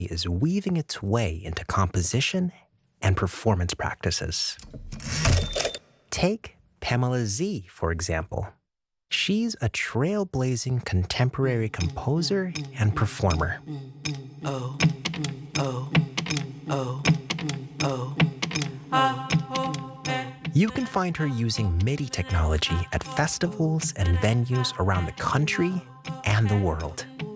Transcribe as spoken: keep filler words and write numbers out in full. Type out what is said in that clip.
is weaving its way into composition and performance practices. Take Pamela Z, for example. She's a trailblazing contemporary composer and performer. Oh, oh, oh, oh. You can find her using MIDI technology at festivals and venues around the country and the world.